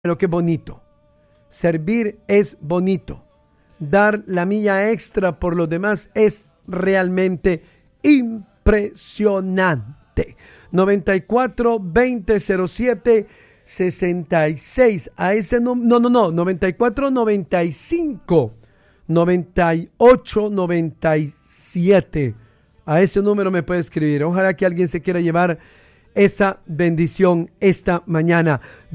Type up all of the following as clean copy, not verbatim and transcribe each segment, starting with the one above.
lo que es bonito. Servir es bonito. Dar la milla extra por los demás es realmente impresionante. 94 20 07 66. A ese número, no, 94 95 98 97. A ese número me puede escribir. Ojalá que alguien se quiera llevar esa bendición esta mañana.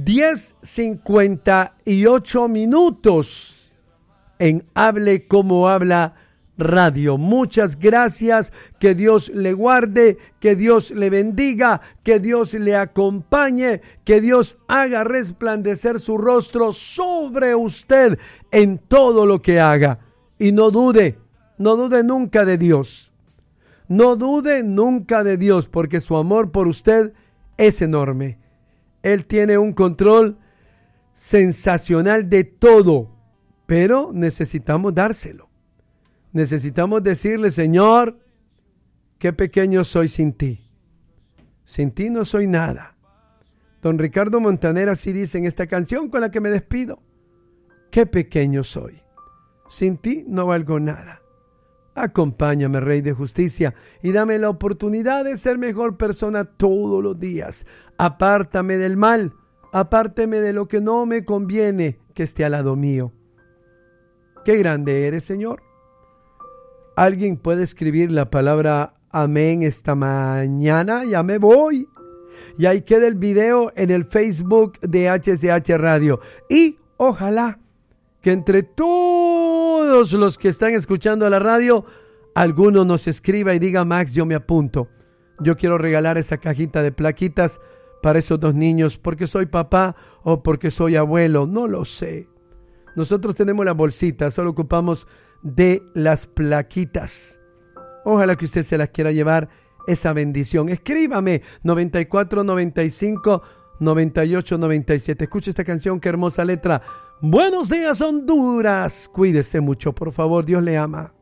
10:58 minutos en Hable Como Habla Radio. Muchas gracias. Que Dios le guarde, que Dios le bendiga, que Dios le acompañe, que Dios haga resplandecer su rostro sobre usted en todo lo que haga. Y no dude nunca de Dios. No dude nunca de Dios, porque su amor por usted es enorme. Él tiene un control sensacional de todo, pero necesitamos dárselo. Necesitamos decirle: Señor, qué pequeño soy sin ti. Sin ti no soy nada. Don Ricardo Montaner así dice en esta canción con la que me despido: qué pequeño soy. Sin ti no valgo nada. Acompáñame, Rey de Justicia, y dame la oportunidad de ser mejor persona todos los días. Apártame del mal, apárteme de lo que no me conviene que esté al lado mío. Qué grande eres, Señor. ¿Alguien puede escribir la palabra amén esta mañana? Ya me voy. Y ahí queda el video en el Facebook de HCH Radio. Y ojalá que entre todos los que están escuchando la radio, alguno nos escriba y diga: Max, yo me apunto. Yo quiero regalar esa cajita de plaquitas para esos dos niños, porque soy papá o porque soy abuelo, no lo sé. Nosotros tenemos las bolsitas, solo ocupamos de las plaquitas. Ojalá que usted se las quiera llevar, esa bendición. Escríbame 94 95 98 97. Escucha esta canción, qué hermosa letra. Buenos días, Honduras. Cuídese mucho, por favor. Dios le ama.